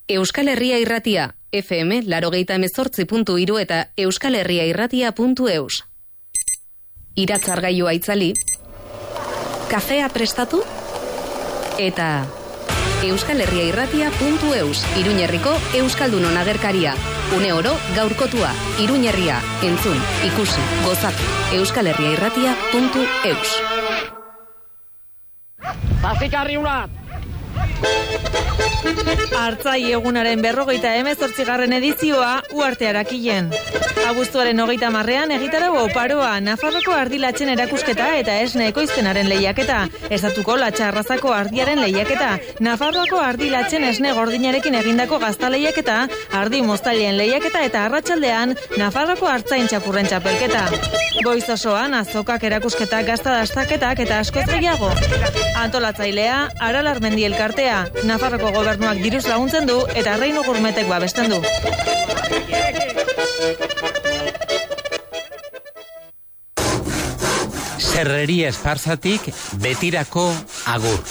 Euskal Herria Irratia, FM 88.3 eta euskalherriairratia.eus. Iratzargailua itzali, kafea prestatu, eta euskalherriairratia.eus, Iruñerriko Euskaldunon agerkaria. Une oro gaurkotua, Iruñerria, entzun, ikusi, gozatu, euskalherriairratia.eus. Zazikarri urat! Artzai egunaren 58. edizioa Uarte Arakilen. Abuztuaren 30ean egitarau oparoa, Nafarroko ardilatzen erakusketa eta esne ekoizpenaren lehiaketa, Estatuko latxarrazako ardiaren lehiaketa, Nafarroako ardilatzen esne gordinarekin egindako gazta lehiaketa, ardi moztailen lehiaketa eta arratsaldean Nafarroko artzain txapurren txapelketa. Goiz osoan azokak erakusketa gazta dastaketak eta askoz gehiago. Antolatzailea Aralar Mendi elkartea, Nafarroko gobernuak diruz laguntzen du eta Reino Gurmetek babesten du. Serreria Esparzatik betirako agur.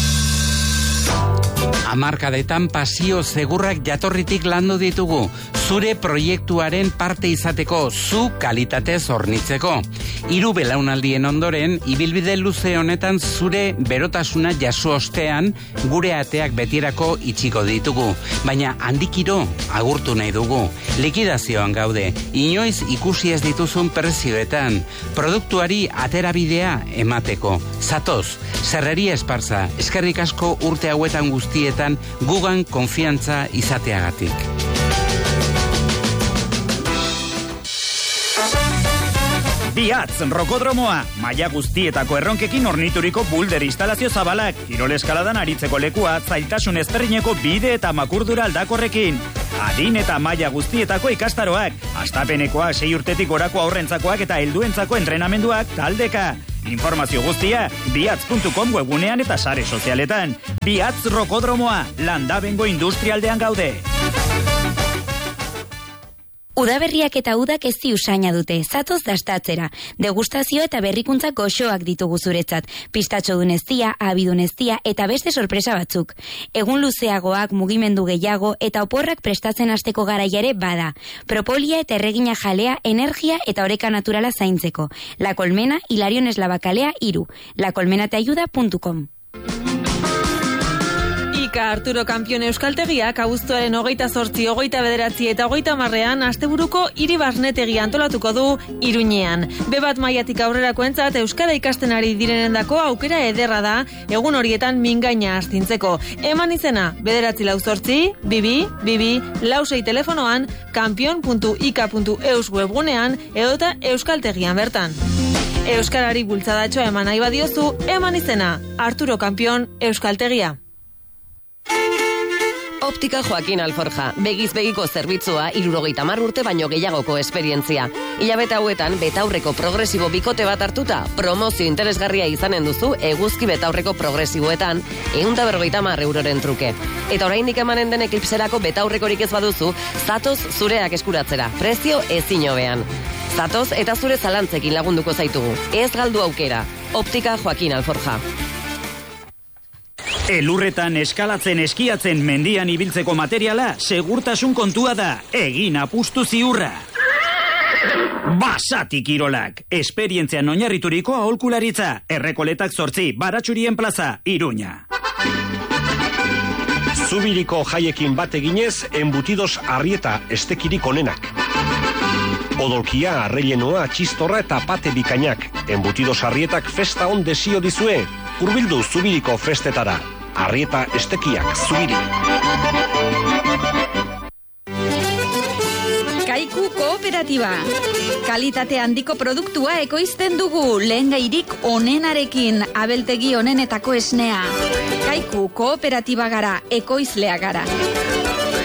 Hamarkadetan pasio segurrak jatorritik landu ditugu, zure proiektuaren parte izateko, zu kalitatez hornitzeko. 3 belaunaldien ondoren, ibilbide luze honetan zure berotasuna jaso ostean, gure ateak betirako itxiko ditugu. Baina handikiro agurtu nahi dugu. Likidazioan gaude, inoiz ikusi ez dituzun prezioetan, produktuari aterabidea emateko. Zatoz, Serreria Esparza, eskerrik asko urte hauetan guztietan gugan konfiantza izateagatik. Biatz Rokodromoa, maila guztietako erronkekin hornituriko bulder instalazio zabalak, kirol eskaladan aritzeko lekua, zailtasun ezberdineko bide eta makurdura aldakorrekin. Adin eta maila guztietako ikastaroak, hastapenekoa 6 urtetik gorako aurrentzakoak eta helduentzako entrenamenduak taldeka. Informazio guztia, biatz.com webunean eta sare sozialetan. Biatz Rokodromoa, Landabengo industrialdean gaude. Udaberriak eta udak ezi usaina dute, zatoz dastatzera. Degustazio eta berrikuntza goxoak ditugu zuretzat. Pistatxodun eztia, abidun eztia eta beste sorpresa batzuk. Egun luzeagoak, mugimendu gehiago eta oporrak prestatzen hasteko garaia ere bada. Propolia eta erregina jalea, energia eta oreka naturala zaintzeko. La Colmena, Hilarion Eslabakalea 3, lacolmenateayuda.com. Ika Arturo Kampion Euskaltegiak abuztuaren 28, 29 eta 30ean asteburuko hiri barnetegi antolatuko du Iruñean. B1 mailatik aurrerakoentzat euskara ikasten ari direnendako aukera ederra da egun horietan mingaina astintzeko. Eman izena 948 22 26 telefonoan, kampion.ika.eus webgunean edota euskaltegian bertan. Euskarari bultzadatxoa eman nahi badiozu, eman izena Arturo Kampion Euskaltegia. Optika Joaquin Alforja, begiz begiko zerbitzua 70 urte baino gehiagoko esperientzia. Hilabete hauetan betaurreko progresibo bikote bat hartuta, promozio interesgarria izanen duzu eguzki betaurreko progresiboetan 150 euroren truke. Eta oraindik emanen den eklipserako betaurrekorik ez baduzu, zatoz zureak eskuratzera, prezio ezin hobean. Zatoz eta zure zalantzekin lagunduko zaitugu. Ez galdu aukera. Optika Joaquin Alforja. Elurretan eskalatzen eskiatzen mendian ibiltzeko materiala segurtasun kontua da, egin apustu ziurra. Basati kirolak, esperientzian oinarrituriko aholkularitza, Errekoletak 8, Baratxurien plaza, Iruña. Zubiriko jaiekin bat eginez, embutidos Arrieta estekirik onenak. Odolkia, arrellenoa, txistorra eta pate bikainak. Embutidos Arrietak festa on desio dizue. Hurbildu Zubiriko festetara. Arrieta estekiak, Zubiri. Kaiku Kooperatiba. Kalitate handiko produktua ekoizten dugu, lehengairik onenarekin, abeltegi onenetako esnea. Kaiku Kooperatiba gara, ekoizlea gara.